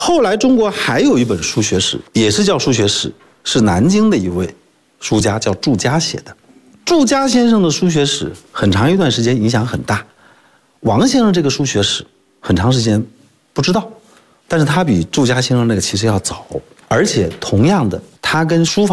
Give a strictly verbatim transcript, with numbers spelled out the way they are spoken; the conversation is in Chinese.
后来中国还有一本书学史，也是叫书学史，是南京的一位书家叫祝家写的。祝家先生的书学史很长一段时间影响很大，王先生这个书学史很长时间不知道，但是他比祝家先生那个其实要早，而且同样的，他跟书法